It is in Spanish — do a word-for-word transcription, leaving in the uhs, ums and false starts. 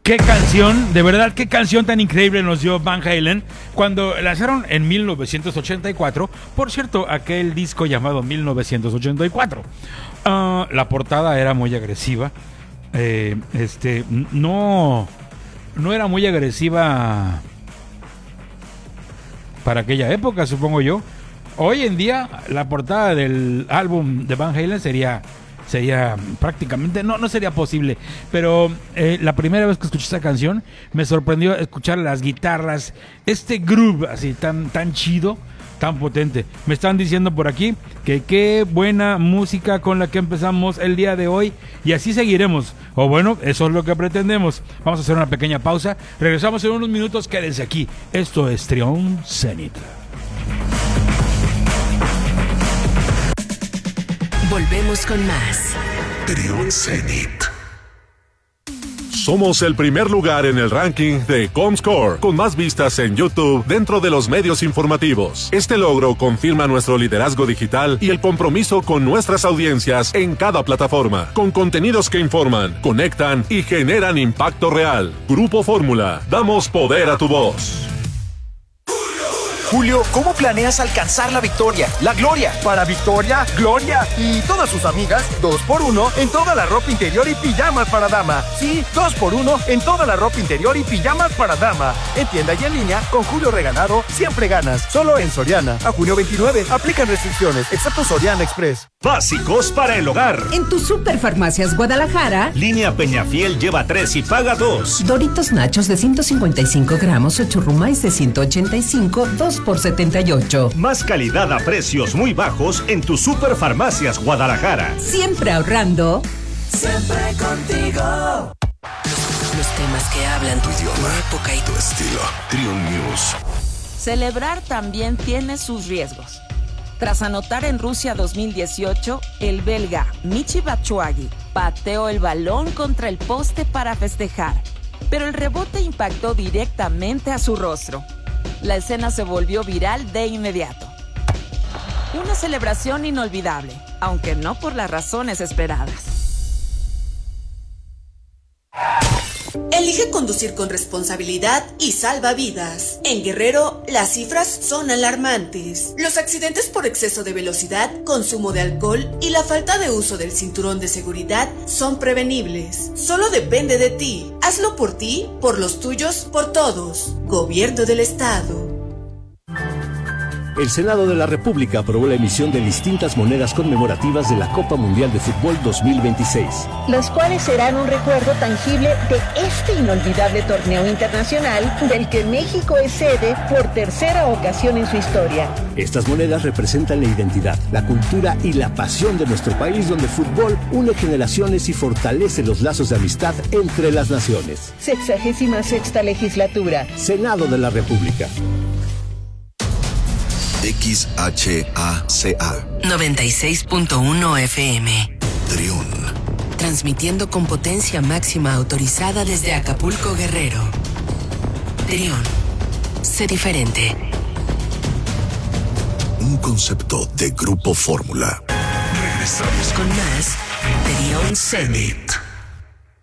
Qué canción, de verdad, qué canción tan increíble nos dio Van Halen cuando lanzaron en mil novecientos ochenta y cuatro. Por cierto, aquel disco llamado mil novecientos ochenta y cuatro. Uh, la portada era muy agresiva. Eh, este, no, no era muy agresiva para aquella época, supongo yo. Hoy en día, la portada del álbum de Van Halen sería... sería prácticamente, no, no sería posible, pero eh, la primera vez que escuché esta canción me sorprendió escuchar las guitarras, este groove así tan, tan chido, tan potente. Me están diciendo por aquí que qué buena música con la que empezamos el día de hoy y así seguiremos, o bueno, eso es lo que pretendemos. Vamos a hacer una pequeña pausa, regresamos en unos minutos, quédense aquí, esto es Trión Zenit. Volvemos con más. Trión Zenit. Somos el primer lugar en el ranking de Comscore, con más vistas en YouTube dentro de los medios informativos. Este logro confirma nuestro liderazgo digital y el compromiso con nuestras audiencias en cada plataforma, con contenidos que informan, conectan y generan impacto real. Grupo Fórmula, damos poder a tu voz. Julio, ¿cómo planeas alcanzar la victoria, la gloria? Para Victoria, Gloria y todas sus amigas, dos por uno en toda la ropa interior y pijamas para dama. Sí, dos por uno en toda la ropa interior y pijamas para dama. En tienda y en línea, con Julio Regalado, siempre ganas. Solo en Soriana. A junio veintinueve, aplican restricciones, excepto Soriana Express. Básicos para el hogar. En tu Superfarmacias Guadalajara, Línea Peñafiel lleva tres y paga dos. Doritos Nachos de ciento cincuenta y cinco gramos o Churrumais de ciento ochenta y cinco, dos por setenta y ocho. Más calidad a precios muy bajos en tu Superfarmacias Guadalajara. Siempre ahorrando. Siempre contigo. Los temas que hablan tu idioma, tu época y tu estilo. Trión News. Celebrar también tiene sus riesgos. Tras anotar en Rusia dos mil dieciocho, el belga Michy Batshuayi pateó el balón contra el poste para festejar, pero el rebote impactó directamente a su rostro. La escena se volvió viral de inmediato. Una celebración inolvidable, aunque no por las razones esperadas. Elige conducir con responsabilidad y salva vidas. En Guerrero, las cifras son alarmantes. Los accidentes por exceso de velocidad, consumo de alcohol y la falta de uso del cinturón de seguridad son prevenibles. Solo depende de ti. Hazlo por ti, por los tuyos, por todos. Gobierno del Estado. El Senado de la República aprobó la emisión de distintas monedas conmemorativas de la Copa Mundial de Fútbol dos mil veintiséis. Las cuales serán un recuerdo tangible de este inolvidable torneo internacional del que México es sede por tercera ocasión en su historia. Estas monedas representan la identidad, la cultura y la pasión de nuestro país, donde el fútbol une generaciones y fortalece los lazos de amistad entre las naciones. Sexagésima sexta legislatura. Senado de la República. X H A C A noventa y seis punto uno F M. Trión. Transmitiendo con potencia máxima autorizada desde Acapulco, Guerrero. Trión. Sé diferente. Un concepto de Grupo Fórmula. Regresamos con más Trión Zenit.